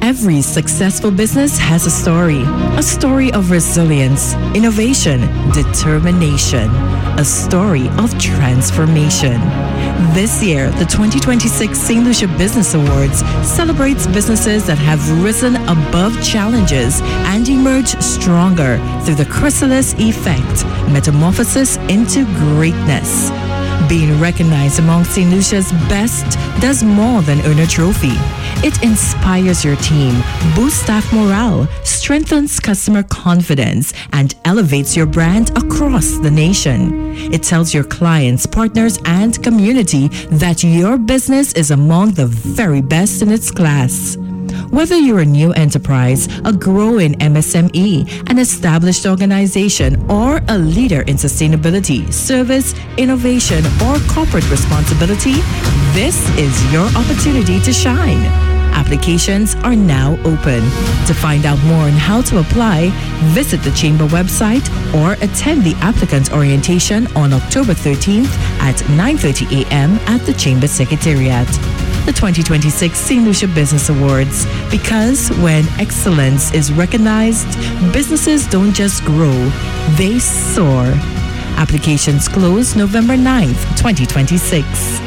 Every successful business has a story of resilience, innovation, determination, a story of transformation. This year, the 2026 St. Lucia Business Awards celebrates businesses that have risen above challenges and emerged stronger through the chrysalis effect, metamorphosis into greatness. Being recognized among St. Lucia's best does more than earn a trophy. It inspires your team, boosts staff morale, strengthens customer confidence, and elevates your brand across the nation. It tells your clients, partners, and community that your business is among the very best in its class. Whether you're a new enterprise, a growing MSME, an established organization, or a leader in sustainability, service, innovation, or corporate responsibility, this is your opportunity to shine. Applications are now open. To find out more on how to apply, visit the Chamber website or attend the applicant orientation on October 13th at 9:30 a.m. at the Chamber Secretariat. The 2026 St. Lucia Business Awards, because when excellence is recognized, businesses don't just grow, they soar. Applications close November 9th, 2026.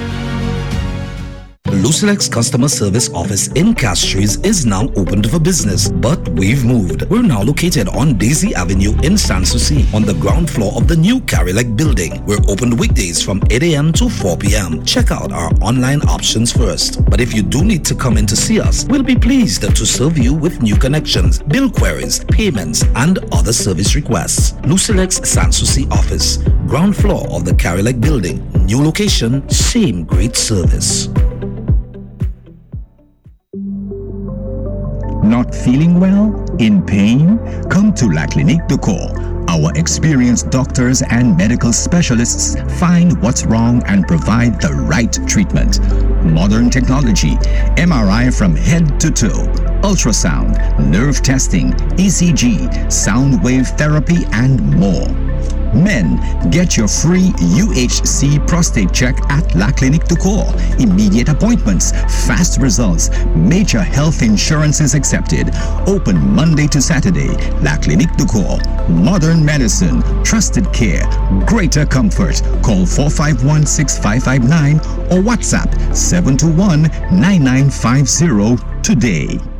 Lucilex Customer Service Office in Castries is now opened for business, but we've moved. We're now located on Daisy Avenue in Sanssouci on the ground floor of the new Carillac building. We're open weekdays from 8 a.m. to 4 p.m. Check out our online options first. But if you do need to come in to see us, we'll be pleased to serve you with new connections, bill queries, payments, and other service requests. Lucilex Sanssouci Office, ground floor of the Carillac building. New location, same great service. Not feeling well? In pain? Come to La Clinique de Corps. Our experienced doctors and medical specialists find what's wrong and provide the right treatment. Modern technology, MRI from head to toe, ultrasound, nerve testing, ECG, sound wave therapy, and more. Men, get your free UHC prostate check at La Clinique de Corps. Immediate appointments, fast results, major health insurances accepted. Open Monday to Saturday. La Clinique de Corps. Modern medicine, trusted care, greater comfort. Call 451-6559 or WhatsApp 721-9950 today.